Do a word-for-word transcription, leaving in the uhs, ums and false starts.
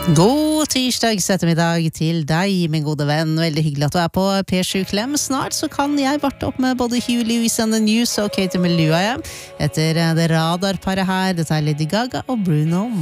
God tirsdags ettermiddag til deg, min gode venn. Veldig hyggelig at du er på P sju Klem. Snart så kan jeg varte opp med både Huey Lewis and the News og Katie Melua. Etter det radarparet her, dette er Lady Gaga og Bruno